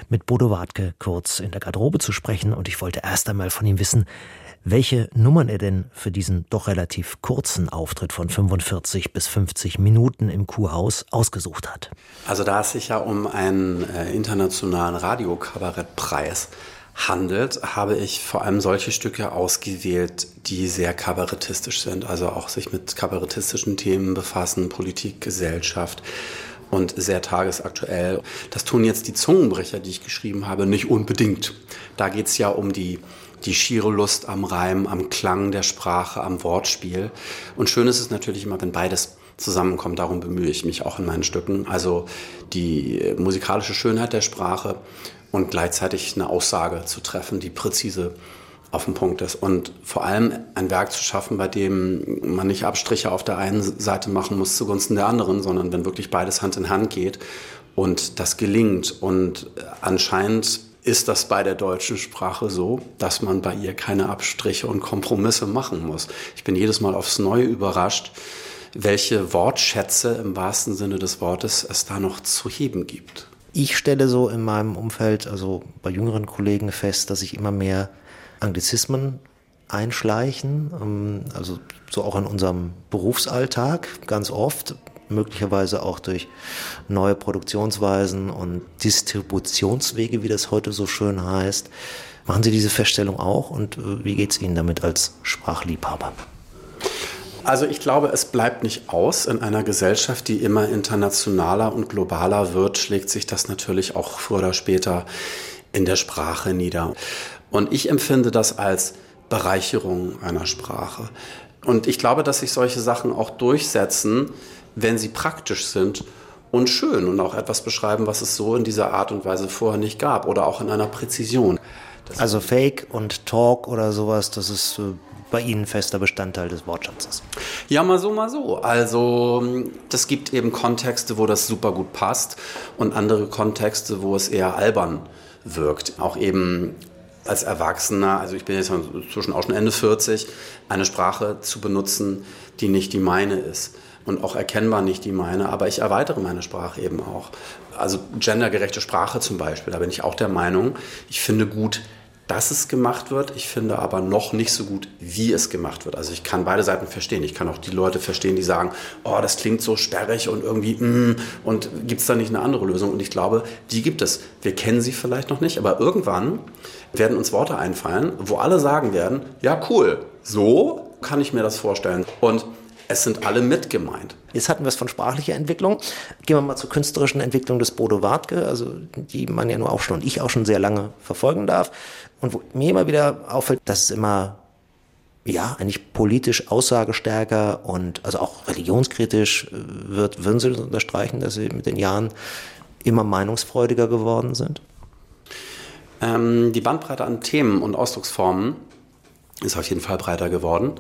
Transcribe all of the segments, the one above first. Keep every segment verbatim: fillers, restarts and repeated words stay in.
mit Bodo Wartke kurz in der Garderobe zu sprechen. Und ich wollte erst einmal von ihm wissen, welche Nummern er denn für diesen doch relativ kurzen Auftritt von fünfundvierzig bis fünfzig Minuten im Kuhhaus ausgesucht hat. Also da es sich ja um einen äh, internationalen Radiokabarettpreis handelt, habe ich vor allem solche Stücke ausgewählt, die sehr kabarettistisch sind, also auch sich mit kabarettistischen Themen befassen, Politik, Gesellschaft und sehr tagesaktuell. Das tun jetzt die Zungenbrecher, die ich geschrieben habe, nicht unbedingt. Da geht es ja um die Die schiere Lust am Reim, am Klang der Sprache, am Wortspiel. Und schön ist es natürlich immer, wenn beides zusammenkommt. Darum bemühe ich mich auch in meinen Stücken. Also die musikalische Schönheit der Sprache und gleichzeitig eine Aussage zu treffen, die präzise auf den Punkt ist. Und vor allem ein Werk zu schaffen, bei dem man nicht Abstriche auf der einen Seite machen muss zugunsten der anderen, sondern wenn wirklich beides Hand in Hand geht und das gelingt. Und anscheinend ist das bei der deutschen Sprache so, dass man bei ihr keine Abstriche und Kompromisse machen muss. Ich bin jedes Mal aufs Neue überrascht, welche Wortschätze im wahrsten Sinne des Wortes es da noch zu heben gibt. Ich stelle so in meinem Umfeld, also bei jüngeren Kollegen fest, dass sich immer mehr Anglizismen einschleichen, also so auch in unserem Berufsalltag ganz oft. Möglicherweise auch durch neue Produktionsweisen und Distributionswege, wie das heute so schön heißt. Machen Sie diese Feststellung auch und wie geht es Ihnen damit als Sprachliebhaber? Also ich glaube, es bleibt nicht aus. In einer Gesellschaft, die immer internationaler und globaler wird, schlägt sich das natürlich auch früher oder später in der Sprache nieder. Und ich empfinde das als Bereicherung einer Sprache. Und ich glaube, dass sich solche Sachen auch durchsetzen, wenn sie praktisch sind und schön und auch etwas beschreiben, was es so in dieser Art und Weise vorher nicht gab oder auch in einer Präzision. Das also Fake und Talk oder sowas, das ist bei Ihnen fester Bestandteil des Wortschatzes? Ja, mal so, mal so. Also das gibt eben Kontexte, wo das super gut passt und andere Kontexte, wo es eher albern wirkt. Auch eben als Erwachsener, also ich bin jetzt inzwischen auch schon Ende vierzig, eine Sprache zu benutzen, die nicht die meine ist. Und auch erkennbar nicht die meine, aber ich erweitere meine Sprache eben auch. Also gendergerechte Sprache zum Beispiel, da bin ich auch der Meinung, ich finde gut, dass es gemacht wird, ich finde aber noch nicht so gut, wie es gemacht wird. Also ich kann beide Seiten verstehen. Ich kann auch die Leute verstehen, die sagen, oh, das klingt so sperrig und irgendwie, mm, und gibt es da nicht eine andere Lösung? Und ich glaube, die gibt es. Wir kennen sie vielleicht noch nicht, aber irgendwann werden uns Worte einfallen, wo alle sagen werden, ja cool, so kann ich mir das vorstellen. Und es sind alle mit gemeint. Jetzt hatten wir es von sprachlicher Entwicklung. Gehen wir mal zur künstlerischen Entwicklung des Bodo Wartke, also die man ja nur auch schon und ich auch schon sehr lange verfolgen darf. Und wo mir immer wieder auffällt, dass es immer, ja, eigentlich politisch aussagestärker und also auch religionskritisch wird. Würden Sie das unterstreichen, dass Sie mit den Jahren immer meinungsfreudiger geworden sind? Ähm, die Bandbreite an Themen und Ausdrucksformen ist auf jeden Fall breiter geworden.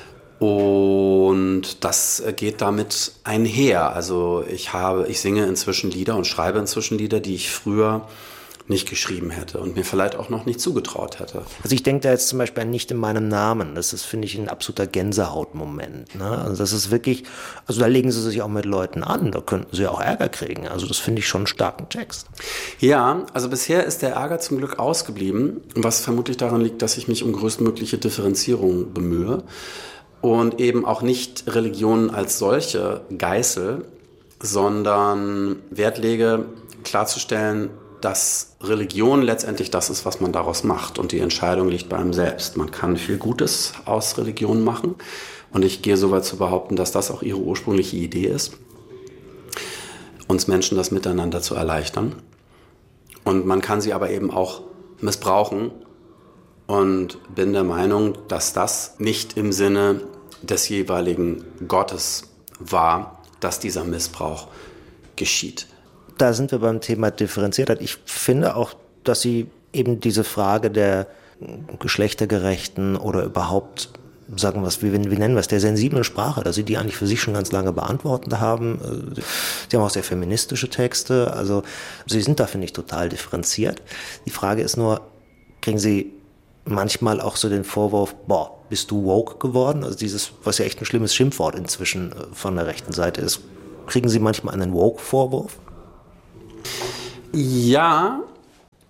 Und das geht damit einher. Also ich habe, ich singe inzwischen Lieder und schreibe inzwischen Lieder, die ich früher nicht geschrieben hätte und mir vielleicht auch noch nicht zugetraut hätte. Also ich denke da jetzt zum Beispiel an Nicht in meinem Namen. Das ist, finde ich, ein absoluter Gänsehautmoment. Ne? Also das ist wirklich, also da legen Sie sich auch mit Leuten an, da könnten Sie auch Ärger kriegen. Also das finde ich schon einen starken Text. Ja, also bisher ist der Ärger zum Glück ausgeblieben, was vermutlich daran liegt, dass ich mich um größtmögliche Differenzierung bemühe und eben auch nicht Religionen als solche geißel, sondern Wert lege, klarzustellen, dass Religion letztendlich das ist, was man daraus macht und die Entscheidung liegt bei einem selbst. Man kann viel Gutes aus Religion machen und ich gehe so weit zu behaupten, dass das auch ihre ursprüngliche Idee ist, uns Menschen das Miteinander zu erleichtern. Und man kann sie aber eben auch missbrauchen und bin der Meinung, dass das nicht im Sinne des jeweiligen Gottes war, dass dieser Missbrauch geschieht. Da sind wir beim Thema Differenziertheit. Ich finde auch, dass Sie eben diese Frage der geschlechtergerechten oder überhaupt, sagen wir es, wie, wie nennen wir es, der sensiblen Sprache, dass Sie die eigentlich für sich schon ganz lange beantwortet haben. Sie haben auch sehr feministische Texte, also Sie sind da, finde ich, total differenziert. Die Frage ist nur, kriegen Sie manchmal auch so den Vorwurf, boah, bist du woke geworden? Also dieses, was ja echt ein schlimmes Schimpfwort inzwischen von der rechten Seite ist. Kriegen Sie manchmal einen Woke-Vorwurf? Ja,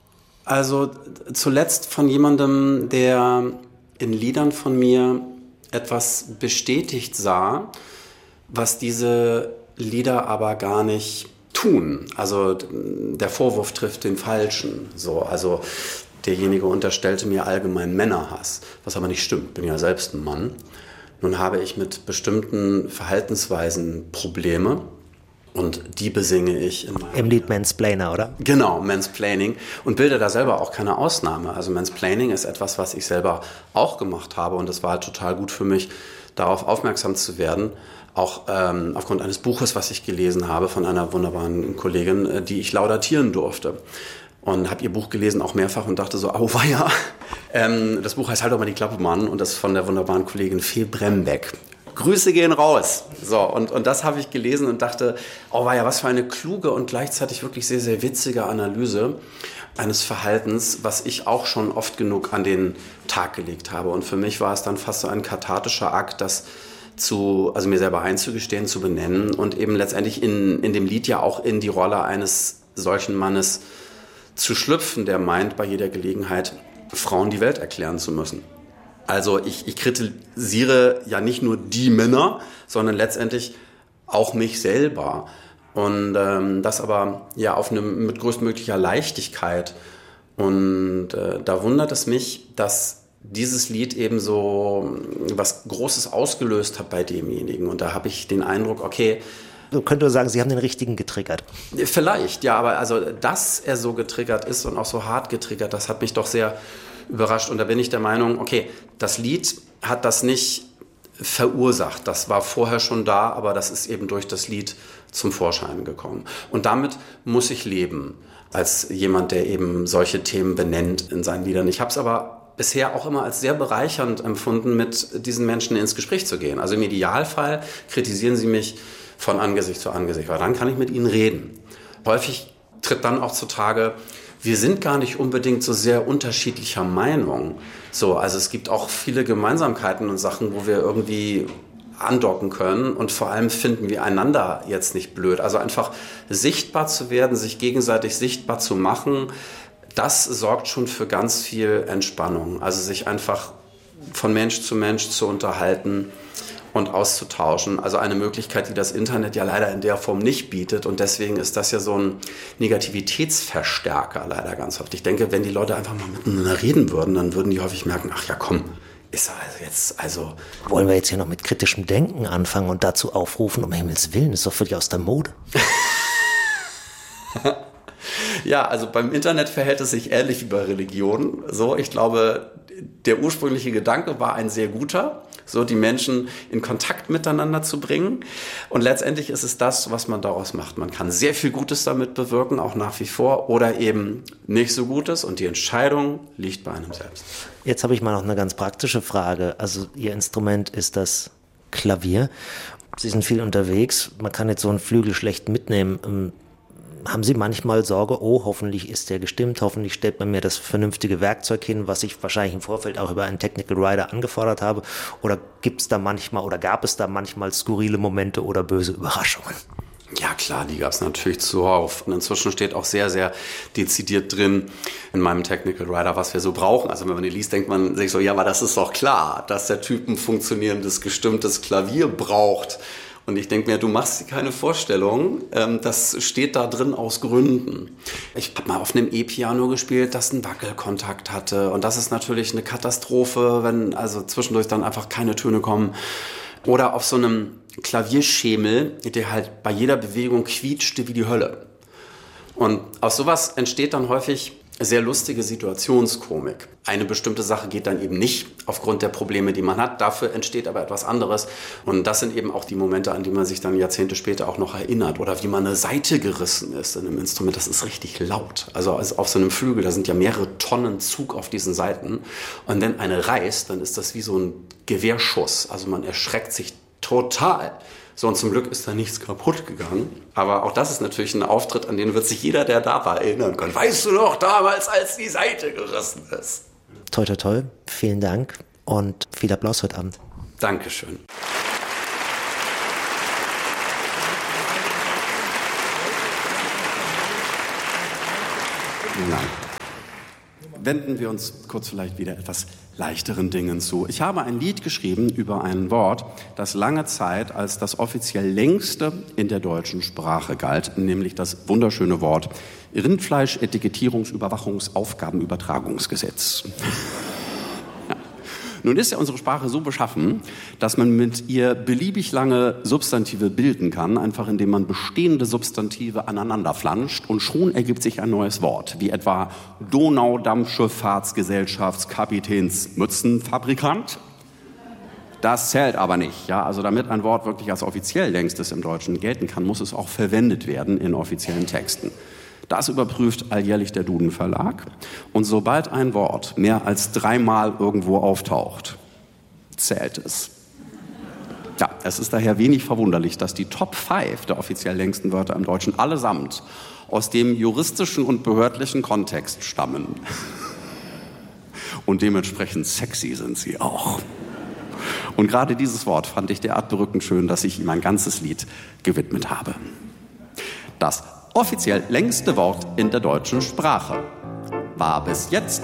Also zuletzt von jemandem, der in Liedern von mir etwas bestätigt sah, was diese Lieder aber gar nicht tun. Also der Vorwurf trifft den Falschen. So, also derjenige unterstellte mir allgemein Männerhass, was aber nicht stimmt. Bin ja selbst ein Mann. Nun habe ich mit bestimmten Verhaltensweisen Probleme. Und die besinge ich in meinem... Im Lied Mansplainer, oder? Genau, Mansplaining. Und bilde da selber auch keine Ausnahme. Also Mansplaining ist etwas, was ich selber auch gemacht habe. Und es war halt total gut für mich, darauf aufmerksam zu werden. Auch ähm, aufgrund eines Buches, was ich gelesen habe von einer wunderbaren Kollegin, die ich laudatieren durfte. Und habe ihr Buch gelesen, auch mehrfach, und dachte so, auweia. Ähm, das Buch heißt Halt doch mal die Klappe, Mann. Und das ist von der wunderbaren Kollegin Fee Brembeck. Grüße gehen raus. So, und, und das habe ich gelesen und dachte, oh war ja, was für eine kluge und gleichzeitig wirklich sehr, sehr witzige Analyse eines Verhaltens, was ich auch schon oft genug an den Tag gelegt habe. Und für mich war es dann fast so ein kathartischer Akt, das zu, also mir selber einzugestehen, zu benennen und eben letztendlich in, in dem Lied ja auch in die Rolle eines solchen Mannes zu schlüpfen, der meint, bei jeder Gelegenheit Frauen die Welt erklären zu müssen. Also ich, ich kritisiere ja nicht nur die Männer, sondern letztendlich auch mich selber. Und ähm, das aber ja auf eine, mit größtmöglicher Leichtigkeit. Und äh, da wundert es mich, dass dieses Lied eben so was Großes ausgelöst hat bei demjenigen. Und da habe ich den Eindruck, okay... Du könntest sagen, Sie haben den richtigen getriggert. Vielleicht, ja, aber also, dass er so getriggert ist und auch so hart getriggert, das hat mich doch sehr überrascht. Und da bin ich der Meinung, okay, das Lied hat das nicht verursacht. Das war vorher schon da, aber das ist eben durch das Lied zum Vorschein gekommen. Und damit muss ich leben, als jemand, der eben solche Themen benennt in seinen Liedern. Ich habe es aber bisher auch immer als sehr bereichernd empfunden, mit diesen Menschen ins Gespräch zu gehen. Also im Idealfall kritisieren sie mich von Angesicht zu Angesicht, weil dann kann ich mit ihnen reden. Häufig tritt dann auch zutage, wir sind gar nicht unbedingt so sehr unterschiedlicher Meinung. So, also es gibt auch viele Gemeinsamkeiten und Sachen, wo wir irgendwie andocken können und vor allem finden wir einander jetzt nicht blöd. Also einfach sichtbar zu werden, sich gegenseitig sichtbar zu machen, das sorgt schon für ganz viel Entspannung. Also sich einfach von Mensch zu Mensch zu unterhalten und auszutauschen. Also eine Möglichkeit, die das Internet ja leider in der Form nicht bietet. Und deswegen ist das ja so ein Negativitätsverstärker leider ganz oft. Ich denke, wenn die Leute einfach mal miteinander reden würden, dann würden die häufig merken, ach ja, komm, ist also jetzt, also... Wollen wir jetzt hier noch mit kritischem Denken anfangen und dazu aufrufen, um Himmels Willen, ist doch völlig aus der Mode. Ja, also beim Internet verhält es sich ähnlich wie bei Religion. So, ich glaube, der ursprüngliche Gedanke war ein sehr guter, so die Menschen in Kontakt miteinander zu bringen. Und letztendlich ist es das, was man daraus macht. Man kann sehr viel Gutes damit bewirken, auch nach wie vor, oder eben nicht so Gutes. Und die Entscheidung liegt bei einem selbst. Jetzt habe ich mal noch eine ganz praktische Frage. Also Ihr Instrument ist das Klavier. Sie sind viel unterwegs. Man kann jetzt so einen Flügel schlecht mitnehmen. Haben Sie manchmal Sorge, oh, hoffentlich ist der gestimmt, hoffentlich stellt man mir das vernünftige Werkzeug hin, was ich wahrscheinlich im Vorfeld auch über einen Technical Writer angefordert habe? Oder gibt es da manchmal oder gab es da manchmal skurrile Momente oder böse Überraschungen? Ja klar, die gab es natürlich zuhauf. Und inzwischen steht auch sehr, sehr dezidiert drin in meinem Technical Writer, was wir so brauchen. Also wenn man die liest, denkt man sich so, ja, aber das ist doch klar, dass der Typ ein funktionierendes, gestimmtes Klavier braucht. Und ich denke mir, du machst dir keine Vorstellung, ähm, das steht da drin aus Gründen. Ich habe mal auf einem E-Piano gespielt, das einen Wackelkontakt hatte. Und das ist natürlich eine Katastrophe, wenn also zwischendurch dann einfach keine Töne kommen. Oder auf so einem Klavierschemel, der halt bei jeder Bewegung quietschte wie die Hölle. Und aus sowas entsteht dann häufig sehr lustige Situationskomik. Eine bestimmte Sache geht dann eben nicht aufgrund der Probleme, die man hat. Dafür entsteht aber etwas anderes. Und das sind eben auch die Momente, an die man sich dann Jahrzehnte später auch noch erinnert. Oder wie man eine Saite gerissen ist in einem Instrument. Das ist richtig laut. Also auf so einem Flügel, da sind ja mehrere Tonnen Zug auf diesen Saiten. Und wenn eine reißt, dann ist das wie so ein Gewehrschuss. Also man erschreckt sich total. So, und zum Glück ist da nichts kaputt gegangen. Aber auch das ist natürlich ein Auftritt, an den wird sich jeder, der da war, erinnern können. Weißt du noch, damals, als die Saite gerissen ist? Toi, toi, toi. Vielen Dank und viel Applaus heute Abend. Dankeschön. Nein. wenden wir uns kurz vielleicht wieder etwas leichteren Dingen zu. Ich habe ein Lied geschrieben über ein Wort, das lange Zeit als das offiziell längste in der deutschen Sprache galt, nämlich das wunderschöne Wort Rindfleisch-Etikettierungs-Überwachungs-Aufgabenübertragungsgesetz. Nun ist ja unsere Sprache so beschaffen, dass man mit ihr beliebig lange Substantive bilden kann, einfach indem man bestehende Substantive aneinander flanscht und schon ergibt sich ein neues Wort, wie etwa Donaudampfschifffahrtsgesellschaftskapitänsmützenfabrikant. Das zählt aber nicht. Ja? Also damit ein Wort wirklich als offiziell längstes im Deutschen gelten kann, muss es auch verwendet werden in offiziellen Texten. Das überprüft alljährlich der Duden Verlag. Und sobald ein Wort mehr als dreimal irgendwo auftaucht, zählt es. Ja, es ist daher wenig verwunderlich, dass die Top fünf der offiziell längsten Wörter im Deutschen allesamt aus dem juristischen und behördlichen Kontext stammen. Und dementsprechend sexy sind sie auch. Und gerade dieses Wort fand ich derart berückend schön, dass ich ihm ein ganzes Lied gewidmet habe. Das offiziell längste Wort in der deutschen Sprache war bis jetzt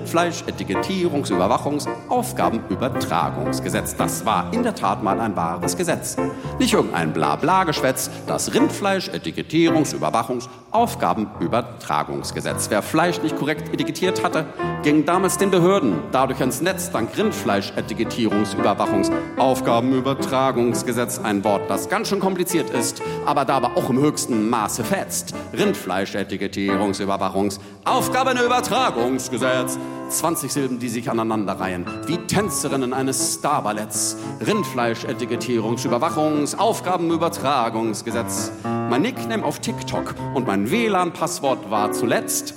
Rindfleisch-Etikettierungs-Überwachungs-Aufgabenübertragungsgesetz. Das war in der Tat mal ein wahres Gesetz. Nicht irgendein Blabla-Geschwätz, das Rindfleisch-Etikettierungs-Überwachungs-Aufgabenübertragungsgesetz. Wer Fleisch nicht korrekt etikettiert hatte, ging damals den Behörden dadurch ins Netz, dank Rindfleisch-Etikettierungs-Überwachungs-Aufgabenübertragungsgesetz. Ein Wort, das ganz schön kompliziert ist, aber dabei auch im höchsten Maße fetzt. Rindfleisch-Etikettierungs-Überwachungs-Aufgabenübertragungsgesetz. Übertragungsgesetz. zwanzig Silben, die sich aneinanderreihen, wie Tänzerinnen eines Starballetts. Rindfleisch-Etikettierungs-Überwachungs-Aufgabenübertragungsgesetz. Mein Nickname auf TikTok und mein W L A N-Passwort war zuletzt.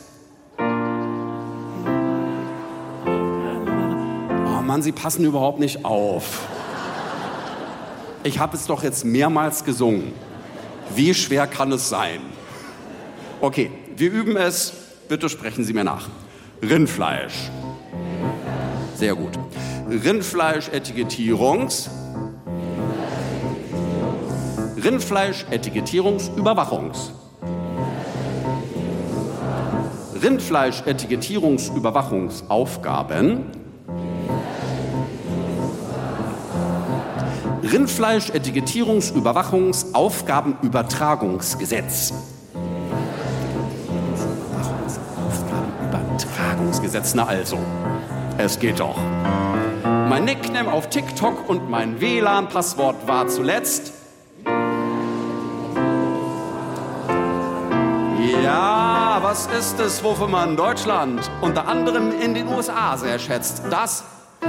Oh Mann, Sie passen überhaupt nicht auf. Ich habe es doch jetzt mehrmals gesungen. Wie schwer kann es sein? Okay, wir üben es. Bitte sprechen Sie mir nach. Rindfleisch. Sehr gut. Rindfleisch-Etikettierungs. Rindfleisch-Etikettierungs-Überwachungs. Rindfleisch-Etikettierungs-Überwachungsaufgaben. Rindfleisch-Etikettierungs-Überwachungsaufgabenübertragungsgesetz. Übertragungsgesetz, na also, es geht doch. Mein Nickname auf TikTok und mein W L A N-Passwort war zuletzt. Ja, was ist es, wofür man Deutschland unter anderem in den U S A sehr schätzt? Das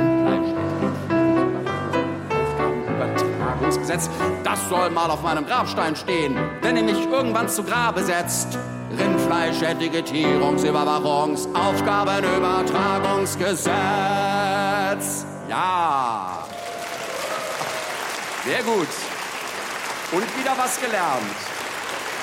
Übertragungsgesetz, das soll mal auf meinem Grabstein stehen, wenn ihr mich irgendwann zu Grabe setzt. Rindfleisch-Etikettierungs-Überwachungs-Aufgabenübertragungsgesetz. Ja. Sehr gut. Und wieder was gelernt.